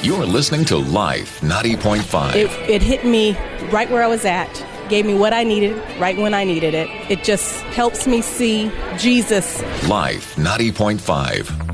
You're listening to Life 90.5. It hit me right where I was at, gave me what I needed right when I needed it. It just helps me see Jesus. Life 90.5.